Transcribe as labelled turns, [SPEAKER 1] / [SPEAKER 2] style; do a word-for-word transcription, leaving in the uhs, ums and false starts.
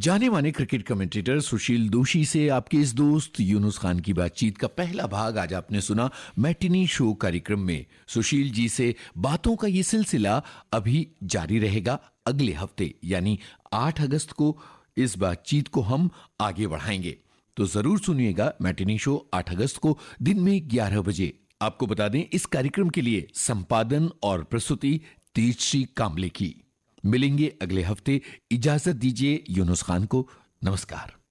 [SPEAKER 1] जाने माने cricket commentator सुशील दोशी से आपके इस दोस्त यूनुस खान की बातचीत का पहला भाग आज आपने सुना मैटिनी शो कार्यक्रम में। सुशील जी से बातों का ये सिलसिला अभी जारी रहेगा। अगले हफ्ते यानी आठ अगस्त को इस बातचीत को हम आगे बढ़ाएंगे, तो जरूर सुनिएगा मैटिनी शो आठ अगस्त को दिन में ग्यारह बजे। आपको बता दें, इस कार्यक्रम के लिए संपादन और प्रस्तुति तेजश्री कामले की। मिलेंगे अगले हफ्ते। इजाजत दीजिए यूनुस खान को। नमस्कार।